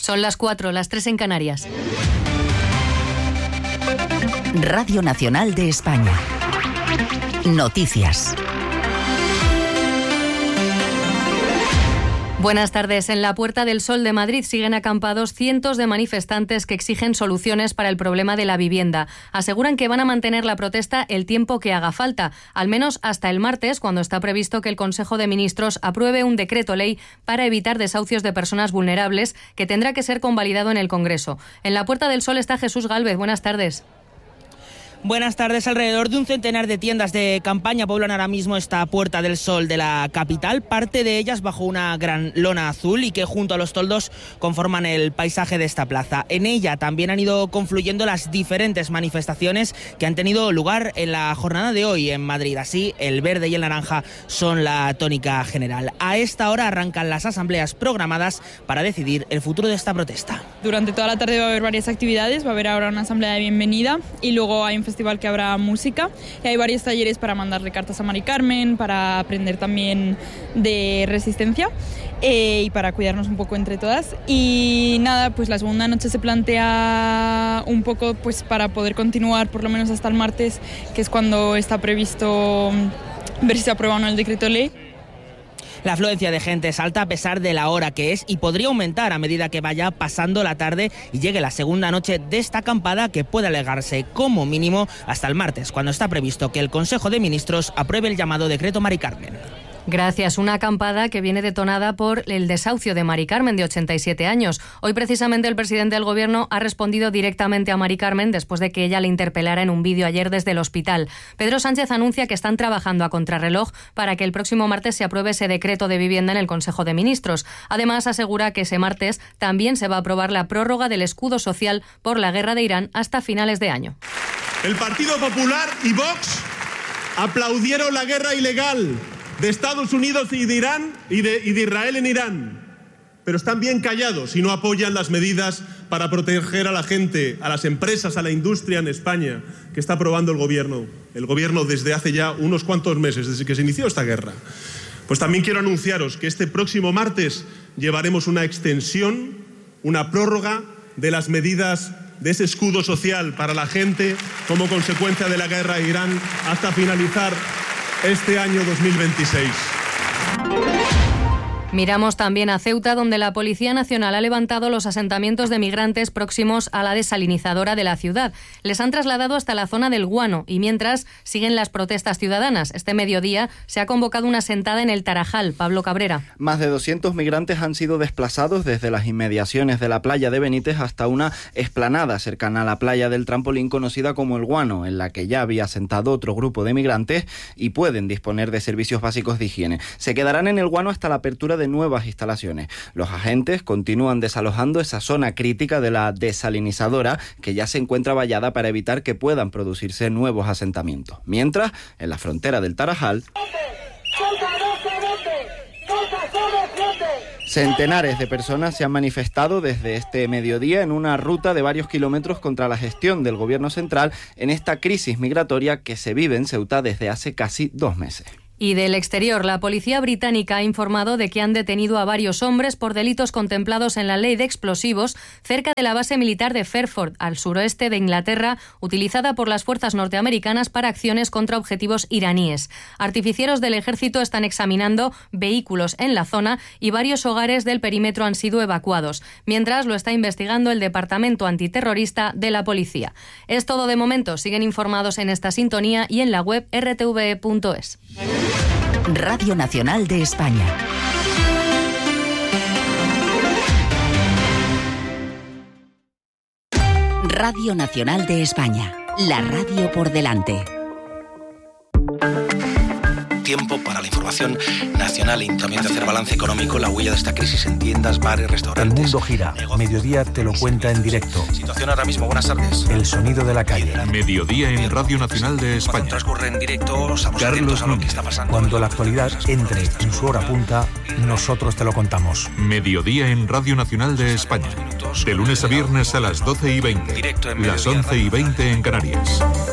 Son las 4, las 3 en Canarias. Radio Nacional de España. Noticias. Buenas tardes. En la Puerta del Sol de Madrid siguen acampados cientos de manifestantes que exigen soluciones para el problema de la vivienda. Aseguran que van a mantener la protesta el tiempo que haga falta, al menos hasta el martes, cuando está previsto que el Consejo de Ministros apruebe un decreto ley para evitar desahucios de personas vulnerables, que tendrá que ser convalidado en el Congreso. En la Puerta del Sol está Jesús Gálvez. Buenas tardes. Buenas tardes. Alrededor de un centenar de tiendas de campaña poblan ahora mismo esta Puerta del Sol de la capital, parte de ellas bajo una gran lona azul y que junto a los toldos conforman el paisaje de esta plaza. En ella también han ido confluyendo las diferentes manifestaciones que han tenido lugar en la jornada de hoy en Madrid. Así, el verde y el naranja son la tónica general. A esta hora arrancan las asambleas programadas para decidir el futuro de esta protesta. Durante toda la tarde va a haber varias actividades, va a haber ahora una asamblea de bienvenida y luego hay un festival que habrá música y hay varios talleres para mandarle cartas a Mari Carmen, para aprender también de resistencia y para cuidarnos un poco entre todas. Y nada, pues la segunda noche se plantea un poco pues para poder continuar por lo menos hasta el martes, que es cuando está previsto ver si se aprueba o no el decreto ley. La afluencia de gente es alta a pesar de la hora que es y podría aumentar a medida que vaya pasando la tarde y llegue la segunda noche de esta acampada, que puede alargarse como mínimo hasta el martes, cuando está previsto que el Consejo de Ministros apruebe el llamado decreto Mari Carmen. Gracias. Una acampada que viene detonada por el desahucio de Mari Carmen, de 87 años. Hoy precisamente el presidente del Gobierno ha respondido directamente a Mari Carmen después de que ella le interpelara en un vídeo ayer desde el hospital. Pedro Sánchez anuncia que están trabajando a contrarreloj para que el próximo martes se apruebe ese decreto de vivienda en el Consejo de Ministros. Además, asegura que ese martes también se va a aprobar la prórroga del escudo social por la guerra de Irán hasta finales de año. El Partido Popular y Vox aplaudieron la guerra ilegal de Estados Unidos y de Irán y de Israel en Irán, pero están bien callados y no apoyan las medidas para proteger a la gente, a las empresas, a la industria en España, que está aprobando el gobierno desde hace ya unos cuantos meses, desde que se inició esta guerra. Pues también quiero anunciaros que este próximo martes llevaremos una extensión, una prórroga de las medidas de ese escudo social para la gente como consecuencia de la guerra de Irán hasta finalizar este año 2026. Miramos también a Ceuta, donde la Policía Nacional ha levantado los asentamientos de migrantes próximos a la desalinizadora de la ciudad. Les han trasladado hasta la zona del Guano y mientras siguen las protestas ciudadanas. Este mediodía se ha convocado una sentada en el Tarajal. Pablo Cabrera. Más de 200 migrantes han sido desplazados desde las inmediaciones de la playa de Benítez hasta una explanada cercana a la playa del Trampolín, conocida como el Guano, en la que ya había asentado otro grupo de migrantes y pueden disponer de servicios básicos de higiene. Se quedarán en el Guano hasta la apertura de nuevas instalaciones. Los agentes continúan desalojando esa zona crítica de la desalinizadora, que ya se encuentra vallada para evitar que puedan producirse nuevos asentamientos. Mientras, en la frontera del Tarajal, centenares de personas se han manifestado desde este mediodía en una ruta de varios kilómetros contra la gestión del gobierno central en esta crisis migratoria que se vive en Ceuta desde hace casi 2 meses. Y del exterior, la policía británica ha informado de que han detenido a varios hombres por delitos contemplados en la ley de explosivos cerca de la base militar de Fairford, al suroeste de Inglaterra, utilizada por las fuerzas norteamericanas para acciones contra objetivos iraníes. Artificieros del ejército están examinando vehículos en la zona y varios hogares del perímetro han sido evacuados, mientras lo está investigando el Departamento Antiterrorista de la Policía. Es todo de momento. Siguen informados en esta sintonía y en la web rtve.es. Radio Nacional de España. Radio Nacional de España. La radio por delante. Tiempo para la información nacional y también de hacer balance económico, la huella de esta crisis en tiendas, bares, restaurantes. El mundo gira. Mediodía te lo cuenta en directo. Situación ahora mismo. Buenas tardes. El sonido de la calle. Mediodía en Radio Nacional de España. Transcurre en directo. Estamos atentos a lo que está pasando. Cuando la actualidad entre en su hora punta, nosotros te lo contamos. Mediodía en Radio Nacional de España. De lunes a viernes a las 12:20. Directo en las 11:20 en Canarias.